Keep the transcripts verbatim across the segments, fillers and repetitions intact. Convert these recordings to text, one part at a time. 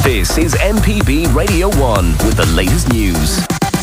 This is M P B Radio one with the latest news.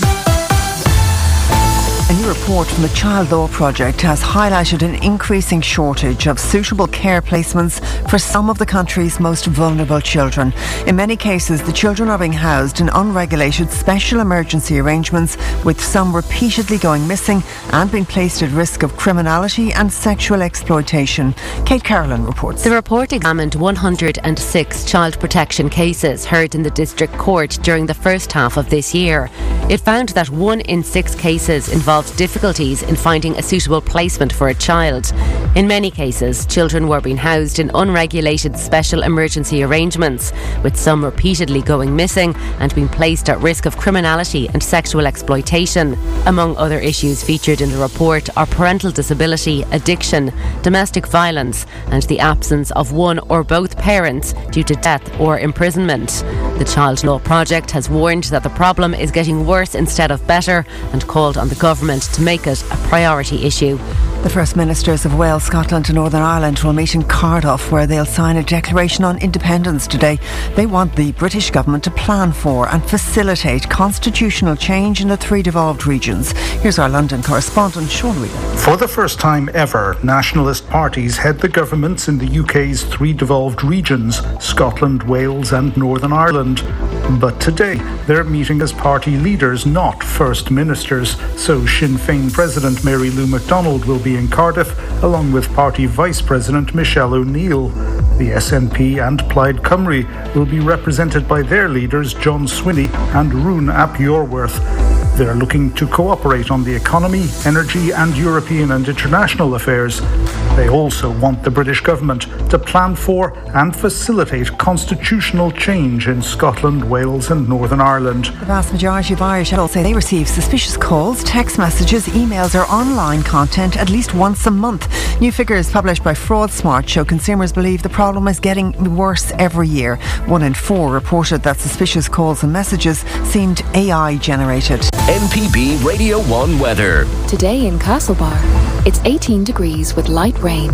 A new report from the Child Law Project has highlighted an increasing shortage of suitable care placements for some of the country's most vulnerable children. In many cases, the children are being housed in unregulated special emergency arrangements, with some repeatedly going missing and being placed at risk of criminality and sexual exploitation. Kate Carolyn reports. The report examined one hundred six child protection cases heard in the District Court during the first half of this year. It found that one in six cases involved difficulties in finding a suitable placement for a child. In many cases, children were being housed in unregulated special emergency arrangements, with some repeatedly going missing and being placed at risk of criminality and sexual exploitation. Among other issues featured in the report are parental disability, addiction, domestic violence, and the absence of one or both parents due to death or imprisonment. The Child Law Project has warned that the problem is getting worse instead of better, and called on the government to make it a priority issue. The First Ministers of Wales, Scotland and Northern Ireland will meet in Cardiff, where they'll sign a declaration on independence today. They want the British government to plan for and facilitate constitutional change in the three devolved regions. Here's our London correspondent, Sean Wheeler. For the first time ever, nationalist parties head the governments in the U K's three devolved regions, Scotland, Wales and Northern Ireland. But today, they're meeting as party leaders, not First Ministers. So Sinn Féin President Mary Lou McDonald will be in Cardiff, along with Party Vice President Michelle O'Neill. The S N P and Plaid Cymru will be represented by their leaders John Swinney and Rune ap Iorwerth. They're looking to cooperate on the economy, energy and European and international affairs. They also want the British government to plan for and facilitate constitutional change in Scotland, Wales and Northern Ireland. The vast majority of Irish adults say they receive suspicious calls, text messages, emails or online content at least once a month. New figures published by FraudSmart show consumers believe the problem is getting worse every year. One in four reported that suspicious calls and messages seemed A I generated. M P B Radio one weather. Today in Castlebar, it's eighteen degrees with light rain.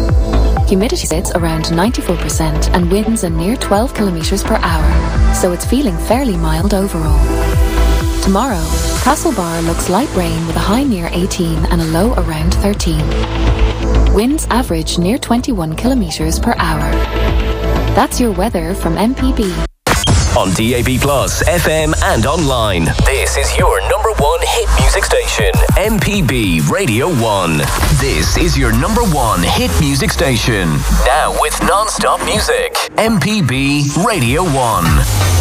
Humidity sits around ninety-four percent and winds are near twelve kilometres per hour, so it's feeling fairly mild overall. Tomorrow, Castlebar looks light rain with a high near eighteen and a low around thirteen. Winds average near twenty-one kilometres per hour. That's your weather from M P B. On D A B plus, F M and online. This is your number one hit music station, M P B Radio one. This is your number one hit music station. Now with non-stop music, M P B Radio one.